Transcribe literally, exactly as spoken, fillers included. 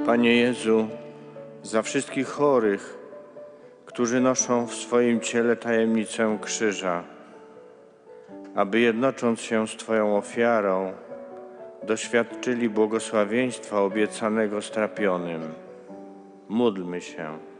Panie Jezu, za wszystkich chorych, którzy noszą w swoim ciele tajemnicę krzyża, aby jednocząc się z Twoją ofiarą, doświadczyli błogosławieństwa obiecanego strapionym. Módlmy się.